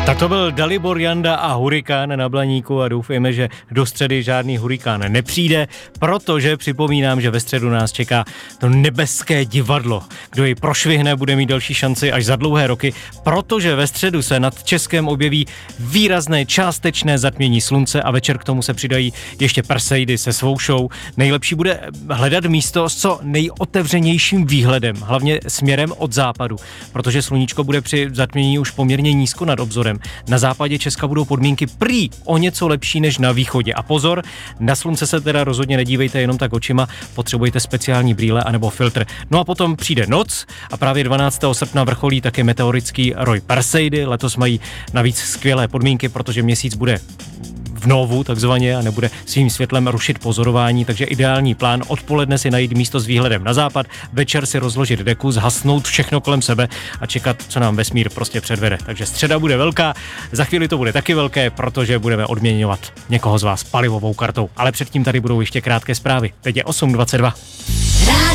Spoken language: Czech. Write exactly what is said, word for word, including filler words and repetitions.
Tak to byl Dalibor Janda a hurikán na Blaníku a doufejme, že do středy žádný hurikán nepřijde, protože připomínám, že ve středu nás čeká to nebeské divadlo. Kdo ji prošvihne, bude mít další šanci až za dlouhé roky, protože ve středu se nad Českem objeví výrazné částečné zatmění slunce a večer k tomu se přidají ještě Perseidy se svou show. Nejlepší bude hledat místo s co nejotevřenějším výhledem, hlavně směrem od západu, protože sluníčko bude při zatmění už poměrně nízko nad obzorem. Na západě Česka budou podmínky prý o něco lepší než na východě. A pozor, na slunce se teda rozhodně nedívejte jenom tak očima, potřebujete speciální brýle anebo filtr. No a potom přijde noc a právě dvanáctého srpna vrcholí také meteorický roj Perseidy. Letos mají navíc skvělé podmínky, protože měsíc bude v novu takzvaně a nebude svým světlem rušit pozorování, takže ideální plán odpoledne si najít místo s výhledem na západ, večer si rozložit deku, zhasnout všechno kolem sebe a čekat, co nám vesmír prostě předvede. Takže středa bude velká, za chvíli to bude taky velké, protože budeme odměňovat někoho z vás palivovou kartou. Ale předtím tady budou ještě krátké zprávy. Teď je osm dvacet dva.